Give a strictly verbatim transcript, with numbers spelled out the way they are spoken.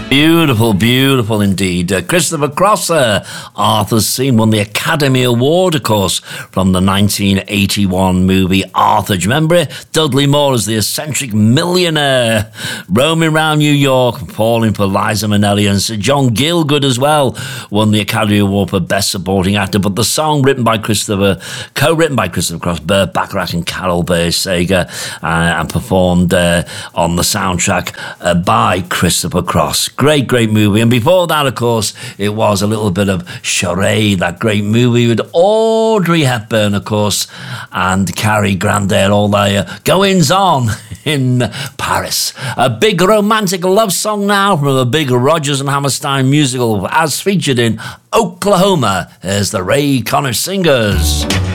Beautiful, beautiful indeed. Uh, Christopher Cross, uh, Arthur's Scene, won the Academy Award, of course, from the nineteen eighty-one movie Arthur. Do you remember it? Dudley Moore as the eccentric millionaire roaming around New York, falling for Liza Minnelli. And Sir John Gielgud as well won the Academy Award for Best Supporting Actor. But the song written by Christopher, co-written by Christopher Cross, Burt Bacharach and Carol Bayer-Sager, uh, and performed uh, on the soundtrack uh, by Christopher Cross. Great, great movie. And before that, of course, it was a little bit of Charade, that great movie with Audrey Hepburn, of course, and Cary Grant, all their goings on in Paris. A big romantic love song now from a big Rodgers and Hammerstein musical, as featured in Oklahoma, as the Ray Conniff Singers.